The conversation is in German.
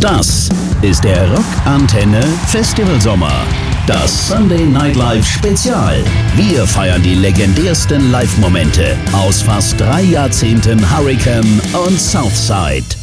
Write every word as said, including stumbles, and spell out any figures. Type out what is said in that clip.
Das ist der Rockantenne Festivalsommer. Das Sunday Night Live Spezial. Wir feiern die legendärsten Live-Momente aus fast drei Jahrzehnten Hurricane und Southside.